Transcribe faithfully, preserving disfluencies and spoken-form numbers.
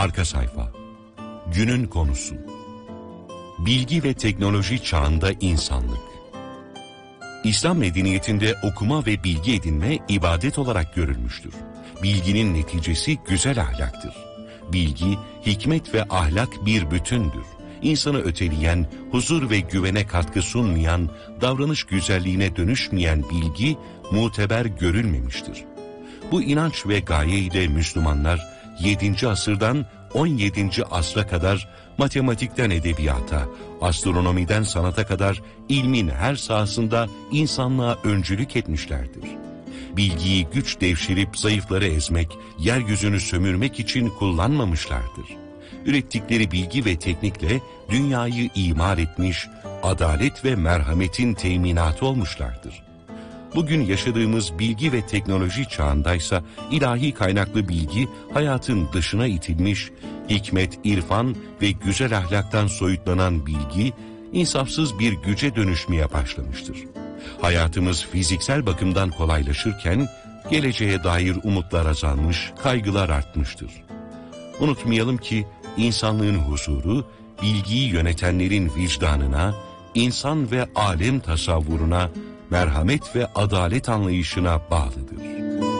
Arka sayfa. Günün konusu. Bilgi ve teknoloji çağında insanlık. İslam medeniyetinde okuma ve bilgi edinme ibadet olarak görülmüştür. Bilginin neticesi güzel ahlaktır. Bilgi, hikmet ve ahlak bir bütündür. İnsanı öteleyen, huzur ve güvene katkı sunmayan, davranış güzelliğine dönüşmeyen bilgi muteber görülmemiştir. Bu inanç ve gaye ile Müslümanlar yedinci asırdan on yedinci asra kadar matematikten edebiyata, astronomiden sanata kadar ilmin her sahasında insanlığa öncülük etmişlerdir. Bilgiyi güç devşirip zayıfları ezmek, yeryüzünü sömürmek için kullanmamışlardır. Ürettikleri bilgi ve teknikle dünyayı imar etmiş, adalet ve merhametin teminatı olmuşlardır. Bugün yaşadığımız bilgi ve teknoloji çağındaysa ilahi kaynaklı bilgi hayatın dışına itilmiş, hikmet, irfan ve güzel ahlaktan soyutlanan bilgi insafsız bir güce dönüşmeye başlamıştır. Hayatımız fiziksel bakımdan kolaylaşırken geleceğe dair umutlar azalmış, kaygılar artmıştır. Unutmayalım ki insanlığın huzuru, bilgiyi yönetenlerin vicdanına, insan ve alem tasavvuruna, merhamet ve adalet anlayışına bağlıdır.